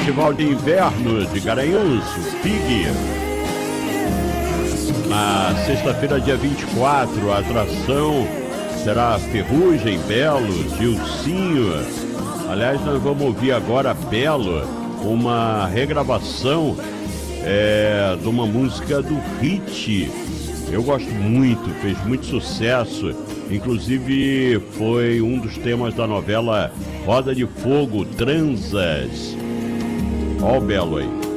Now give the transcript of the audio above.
Festival de Inverno de Garanhuns, o FIG. Na sexta-feira, dia 24, a atração será Ferrugem, Belo, Gilcinho. Aliás, nós vamos ouvir agora Belo, uma regravação de uma música do Hit. Eu gosto muito, fez muito sucesso. Inclusive foi um dos temas da novela Roda de Fogo, Transas. Ó o Belo aí.